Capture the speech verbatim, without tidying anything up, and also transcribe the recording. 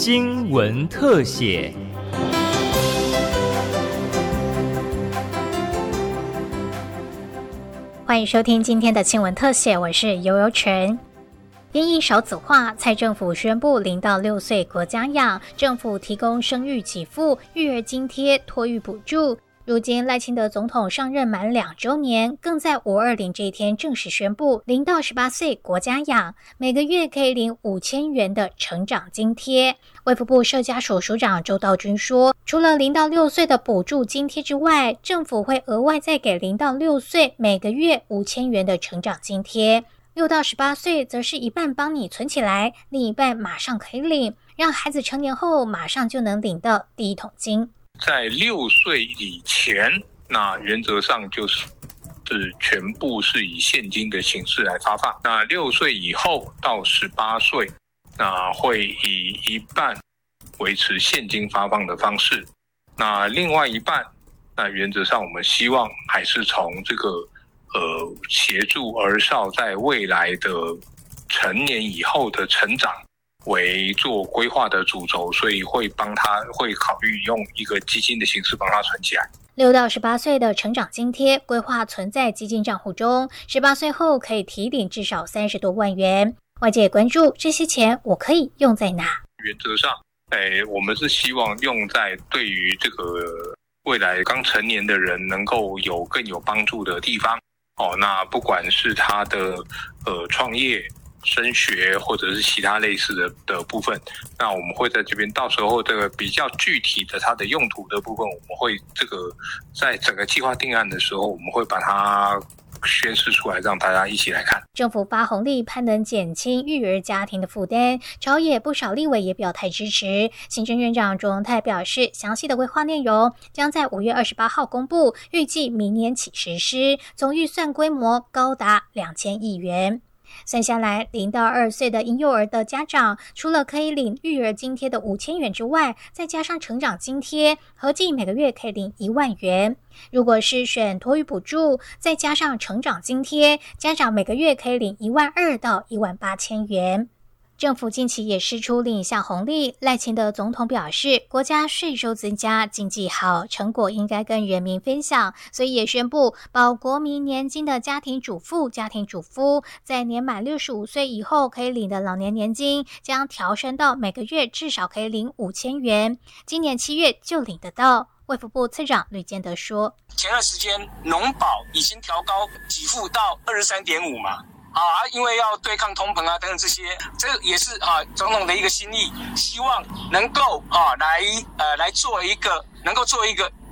新闻特写。 欢迎收听今天的新闻特写，我是尤尤纯。因应少子化，蔡政府宣布零到六岁国家养，政府提供生育给付、育儿津贴、托育补助。如今赖清德总统上任满两周年，更在五二零这一天正式宣布零到十八岁国家养，每个月可以领五千元的成长津贴。卫福部社家署署长周道军说，除了零到六岁的补助津贴之外，政府会额外再给零到六岁每个月五千元的成长津贴。六到十八岁则是一半帮你存起来，另一半马上可以领，让孩子成年后马上就能领到第一桶金。 在六岁以前，那原则上就是是全部是以现金的形式来发放。那六岁以后到十八岁，那会以一半维持现金发放的方式。那另外一半，那原则上我们希望还是从这个呃协助儿少在未来的成年以后的成长为做规划的主轴，所以会帮他会考虑用一个基金的形式帮他存起来。 六到十八岁的成长津贴规划存在基金账户中，十八岁后可以提领至少三十多万元。外界关注这些钱我可以用在哪？ 原则上，诶，我们是希望用在对于这个未来刚成年的人能够有更有帮助的地方。哦，那不管是他的呃创业、升学或者是其他类似的的部分，那我们会在这边到时候这个比较具体的它的用途的部分，我们会这个在整个计划定案的时候，我们会把它宣示出来，让大家一起来看。 政府发红利盼能减轻育儿家庭的负担，朝野不少立委也表态支持。行政院长卓荣泰表示，详细的规划内容将在五月二十八号公布，预计明年起实施，总预算规模高达两千亿元。算下来，零到二岁的婴幼儿的家长，除了可以领育儿津贴的五千元之外，再加上成长津贴，合计每个月可以领一万元。如果是选托育补助，再加上成长津贴，家长每个月可以领一万二到一万八千元。政府近期也释出另一项红利，赖清德总统表示，国家税收增加，经济好，成果应该跟人民分享，所以也宣布保国民年金的家庭主妇、家庭主夫，在年满六十五岁以后可以领的老年年金，将调升到每个月至少可以领五千元，今年七月就领得到。卫福部次长吕建德说， 前段时间农保已经调高给付到二十三点五嘛。啊，因为要对抗通膨啊等等这些，这也是啊总统的一个心意，希望能够啊来呃来做一个能够做一个